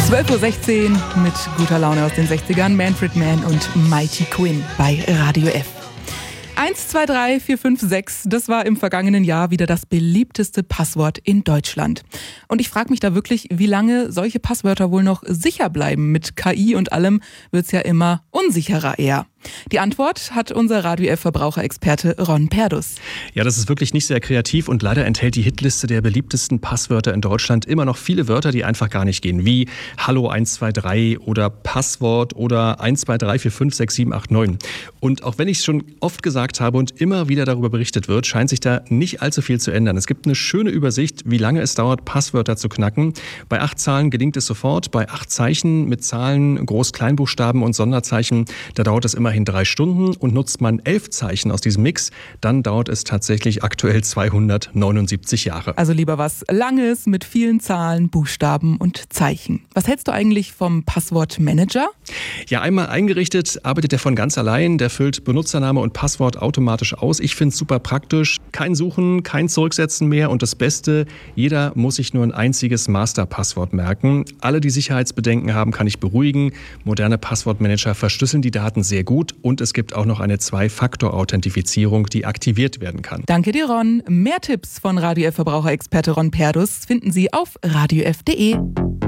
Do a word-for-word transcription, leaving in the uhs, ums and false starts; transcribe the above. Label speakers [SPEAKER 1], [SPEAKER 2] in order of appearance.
[SPEAKER 1] zwölf Uhr sechzehn mit guter Laune aus den sechzigern. Manfred Mann und Mighty Quinn bei Radio F. eins, zwei, drei, vier, fünf, sechs, das war im vergangenen Jahr wieder das beliebteste Passwort in Deutschland. Und ich frage mich da wirklich, wie lange solche Passwörter wohl noch sicher bleiben. Mit K I und allem wird's ja immer unsicherer eher. Die Antwort hat unser Radio F-Verbraucherexperte Ron Perdus.
[SPEAKER 2] Ja, das ist wirklich nicht sehr kreativ und leider enthält die Hitliste der beliebtesten Passwörter in Deutschland immer noch viele Wörter, die einfach gar nicht gehen, wie Hallo eins zwei drei oder Passwort oder eins zwei drei vier fünf sechs sieben acht neun. Und auch wenn ich es schon oft gesagt habe und immer wieder darüber berichtet wird, scheint sich da nicht allzu viel zu ändern. Es gibt eine schöne Übersicht, wie lange es dauert, Passwörter zu knacken. Bei acht Zahlen gelingt es sofort, bei acht Zeichen mit Zahlen, Groß-Kleinbuchstaben und Sonderzeichen, da dauert es immerhin drei Stunden, und nutzt man elf Zeichen aus diesem Mix, dann dauert es tatsächlich aktuell zweihundertneunundsiebzig Jahre.
[SPEAKER 1] Also lieber was Langes mit vielen Zahlen, Buchstaben und Zeichen. Was hältst du eigentlich vom Passwortmanager?
[SPEAKER 2] Ja, einmal eingerichtet, arbeitet er von ganz allein. Der füllt Benutzername und Passwort automatisch aus. Ich finde es super praktisch. Kein Suchen, kein Zurücksetzen mehr, und das Beste, jeder muss sich nur ein einziges Masterpasswort merken. Alle, die Sicherheitsbedenken haben, kann ich beruhigen. Moderne Passwortmanager verschlüsseln die Daten sehr gut, und es gibt auch noch eine Zwei-Faktor-Authentifizierung, die aktiviert werden kann.
[SPEAKER 1] Danke dir, Ron. Mehr Tipps von Radio F-Verbraucherexperte Ron Perdus finden Sie auf radio f punkt de.